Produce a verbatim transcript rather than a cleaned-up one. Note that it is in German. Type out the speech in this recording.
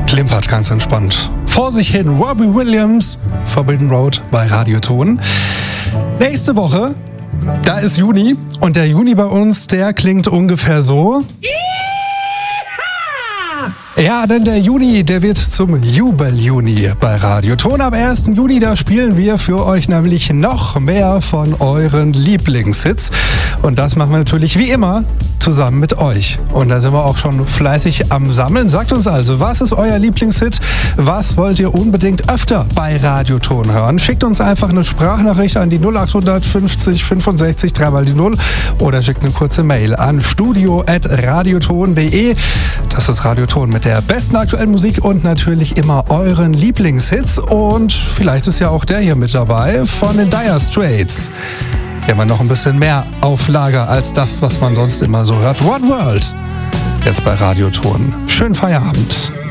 Klimpert ganz entspannt. Vor sich hin Robbie Williams, Forbidden Road bei Radioton. Nächste Woche, da ist Juni und der Juni bei uns, der klingt ungefähr so. Ja, denn der Juni, der wird zum Jubel-Juni bei Radioton. Am ersten Juni, da spielen wir für euch nämlich noch mehr von euren Lieblingshits. Und das machen wir natürlich wie immer zusammen mit euch. Und da sind wir auch schon fleißig am Sammeln. Sagt uns also, was ist euer Lieblingshit? Was wollt ihr unbedingt öfter bei Radioton hören? Schickt uns einfach eine Sprachnachricht an die null acht fünfzig fünfundsechzig drei mal die null oder schickt eine kurze Mail an studio at radioton punkt de. Das ist Radioton mit der besten aktuellen Musik und natürlich immer euren Lieblingshits. Und vielleicht ist ja auch der hier mit dabei von den Dire Straits. Hier haben wir noch ein bisschen mehr auf Lager als das, was man sonst immer so hört. One World, jetzt bei Radioton. Schönen Feierabend.